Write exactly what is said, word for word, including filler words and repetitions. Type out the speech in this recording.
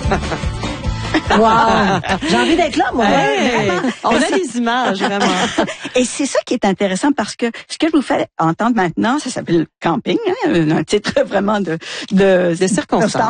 Wow! J'ai envie d'être là, moi. Hey, on a des images, vraiment. Et c'est ça qui est intéressant parce que ce que je vous fais entendre maintenant, ça s'appelle camping, hein, un titre vraiment de, de, de circonstance.